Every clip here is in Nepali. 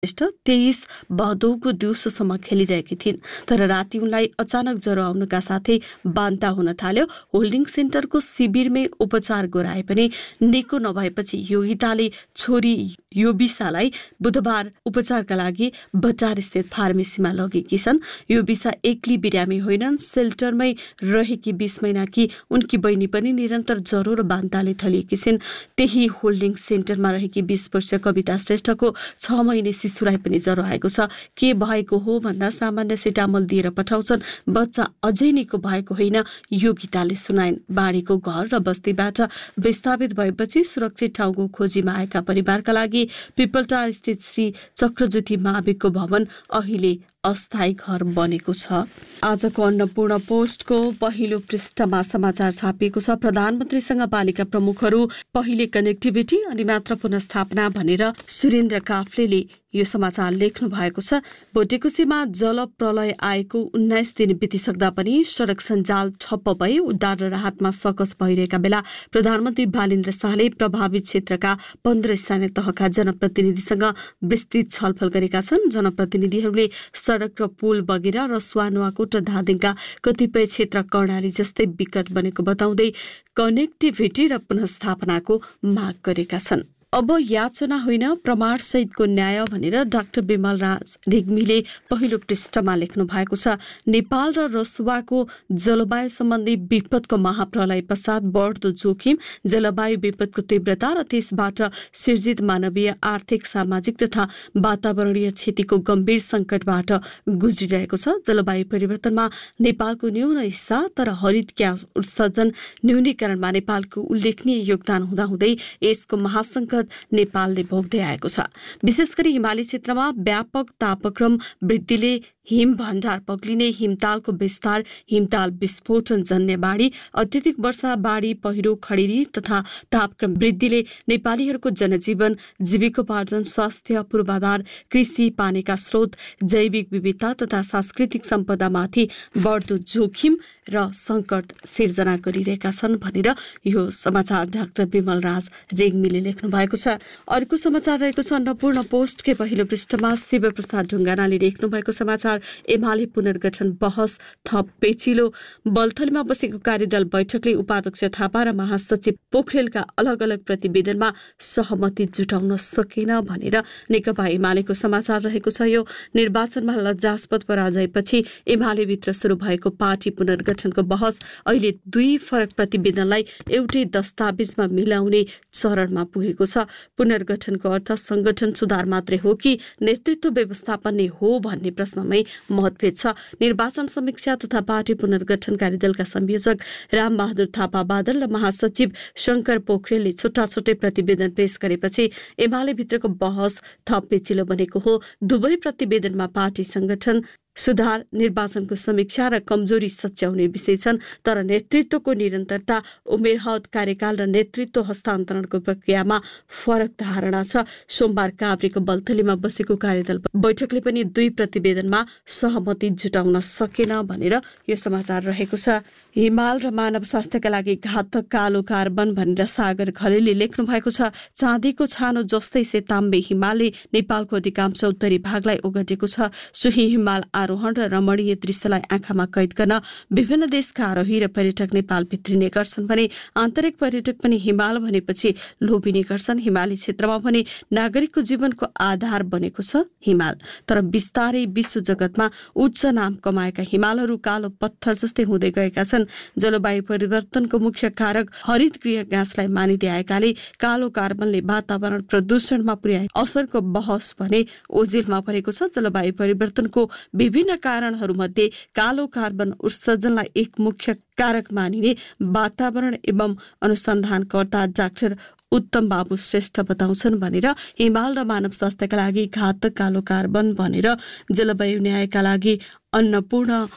23 भदौको दिउँसोसम्म खेलिरहेकी थिइन्, तर राति उनलाई अचानक ज्वरो आउनुका साथै बान्ता हुन थाल्यो। होल्डिङ सेन्टरको शिविरमै उपचार गराए पनि निको नभएपछि योगिताले छोरी योबिसालाई बुधबार उपचारका लागि बटारस्थित फार्मेसीमा लगेकी छन्। योबिसा एक्लै बिरामी होइनन्, सेल्टरमै रहेकी 20 महिनाकी उनकी बहिनी पनि निरन्तर ज्वरो र बान्ताले थलिएकी छिन्। त्यही होल्डिङ सेन्टरमा रहेकी 20 वर्षीय कविता श्रेष्ठको 6 महिने शिशुलाई पनि ज्वरो आएको छ। के भएको हो भन्दा सामान्य सिटामोल दिएर पठाउँछन्, बच्चा अझै निको भएको होइन, योगिताले सुनाइन्। बाढीको घर र बस्तीबाट विस्थापित भएपछि सुरक्षित ठाउँको खोजीमा आएका परिवारका लागि पिपलटा स्थित श्री चक्रज्योति माविकको भवन अहिले अस्थायी घर बनेको छ। आजको अन्नपूर्ण पोस्टको पहिलो पृष्ठमा समाचार छापिएको छ। प्रधानमन्त्रीसँग बालिका प्रमुखहरू पहिले कनेक्टिभिटी अनि मात्र पुनर्स्थापना भनेर सुरेन्द्र काफ्लेले यो समाचार लेख्नु भएको छ। भोटेकुसीमा जल प्रलय आएको 19 दिन बितिसक्दा पनि सडक सञ्जाल ठप्प भई उद्धार र राहतमा सकस भइरहेका बेला प्रधानमन्त्री बालेन्द्र शाहले प्रभावित क्षेत्रका 15 स्थानीय तहका जनप्रतिनिधिसँग विस्तृत छलफल गरेका छन्। जनप्रतिनिधिहरूले सडक र पुल बगेर रसुवा, नुवाकोट र धादिङका कतिपय क्षेत्र कर्णाली जस्तै विकट बनेको बताउँदै कनेक्टिभिटी र पुनर्स्थापनाको माग गरेका छन्। अब याचना होइन प्रमाणसहितको न्याय भनेर डाक्टर बिमल राज रेग्मीले पहिलो पृष्ठमा लेख्नु भएको छ। नेपाल र रसुवाको जलवायु सम्बन्धी विपदको महाप्रलय पश्चात बढ्दो जोखिम, जलवायु विपदको तीव्रता र त्यसबाट सिर्जित मानवीय, आर्थिक, सामाजिक तथा वातावरणीय क्षतिको गम्भीर सङ्कटबाट गुज्रिरहेको छ। जलवायु परिवर्तनमा नेपालको न्यून हिस्सा, तर हरित ग्यास उत्सर्जन न्यूनीकरणमा नेपालको उल्लेखनीय योगदान हुँदाहुँदै यसको महासङ्कट नेपालले भोग्दै आएको छ। विशेष गरी हिमाली क्षेत्रमा व्यापक तापक्रम वृद्धिले हिम भण्डार पग्लिने, हिमतालको विस्तार, हिमताल विस्फोटन जन्य बाढी, अत्यधिक वर्षा, बाढी, पहिरो, खडेरी तथा तापक्रम वृद्धिले नेपालीहरूको जनजीवन, जीविकोपार्जन, स्वास्थ्य, पूर्वाधार, कृषि, पानीका स्रोत, जैविक विविधता तथा सांस्कृतिक सम्पदामाथि बढ्दो जोखिम र सङ्कट सिर्जना गरिरहेका छन् भनेर यो समाचार डाक्टर बिमल राज रेग्मीले लेख्नु भएको छ। अर्को समाचार रहेको छ अन्नपूर्ण पोस्टकै पहिलो पृष्ठमा शिवप्रसाद ढुङ्गानाले लेख्नु भएको समाचार। एमाले पुनर्गठन बहस थप पेचिलो। बल्थलीमा बसेको कार्यदल बैठकले उपाध्यक्ष थापा र महासचिव पोखरेलका अलग अलग प्रतिवेदनमा सहमति जुटाउन सकेन भनेर नेकपा एमालेको समाचार रहेको छ। यो निर्वाचनमा लज्जास्पद पराजयपछि एमालेभित्र सुरु भएको पार्टी पुनर्गठनको बहस अहिले 2 फरक प्रतिवेदनलाई एउटै दस्तावेजमा मिलाउने चरणमा पुगेको छ। पुनर्गठनको अर्थ संगठन सुधार मात्रै हो कि नेतृत्व व्यवस्थापन नै हो भन्ने प्रश्नमै मतभेद छ। निर्वाचन समीक्षा तथा पार्टी पुनर्गठन कार्यदलका संयोजक रामबहादुर थापा बादल र महासचिव शंकर पोखरेलले छुट्टा छुट्टै प्रतिवेदन पेश गरेपछि एमाले भित्रको बहस थप पेचिलो बनेको हो। दुवै प्रतिवेदनमा पार्टी संगठन सुधार, निर्वाचनको समीक्षा र कमजोरी सच्याउने विषय छन्, तर नेतृत्वको निरन्तरता, उमेर हद, कार्यकाल र नेतृत्व हस्तान्तरणको प्रक्रियामा फरक धारणा छ। सोमबार काभ्रेको बल्थलीमा बसेको कार्यदल बैठकले पनि 2 प्रतिवेदनमा सहमति जुटाउन सकेन भनेर यो समाचार रहेको छ। हिमाल र मानव स्वास्थ्यका लागि घातक कालो कार्बन भनेर सागर खलेलले लेख्नु भएको छ। चाँदीको छानो जस्तै सेताम्बे हिमालले नेपालको अधिकांश उत्तरी भागलाई ओगटेको छ। सोही हिमाल आरोहण र रमणीय दृश्यलाई आँखामा कैद गर्न विभिन्न देशका आरोही र पर्यटक नेपाल भित्रिने गर्छन् भने आन्तरिक पर्यटक पनि हिमाल भनेपछि लोभिने गर्छन्। हिमाली क्षेत्रमा भने नागरिकको जीवनको आधार बनेको छ हिमाल, तर बिस्तारै विश्व जगतमा उच्च नाम कमाएका हिमालहरू कालो पत्थर जस्तै हुँदै गएका छन्। जलवायु परिवर्तनको मुख्य कारक हरित गृह ग्यासलाई मानिँदै आएकाले कालो कार्बनले वातावरण प्रदूषणमा पुर्याए असरको बहस भने ओझेलमा परेको छ। जलवायु परिवर्तनको विभिन्न कारणहरूमध्ये कालो कार्बन उत्सर्जनलाई एक मुख्य कारक मानिने वातावरण एवं अनुसन्धानकर्ता डाक्टर उत्तम बाबु श्रेष्ठ बताउँछन् भनेर हिमाल र मानव स्वास्थ्यका लागि घातक कालो कार्बन भनेर जलवायु न्यायका लागि अन्नपूर्ण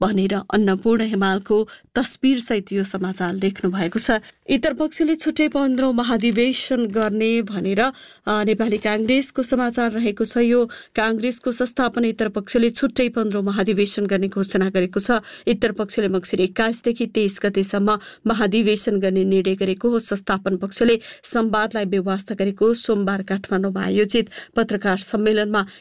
भनेर अन्नपूर्ण हिमालको तस्बिरसहित यो समाचार लेख्नु भएको छ। इतर पक्षले छुट्टै 15औं महाधिवेशन गर्ने भनेर नेपाली कांग्रेसको समाचार रहेको छ। यो कांग्रेसको संस्थापन इतर पक्षले छुट्टै 15औं महाधिवेशन गर्ने घोषणा गरेको छ। इतर पक्षले मङ्सिर 21 देखि 23 गतेसम्म महाधिवेशन गर्ने निर्णय गरेको हो। संस्थापन पक्षले संवादलाई बेवास्ता गरेको सोमबार काठमाडौँमा आयोजित पत्रकार सम्मेलनमा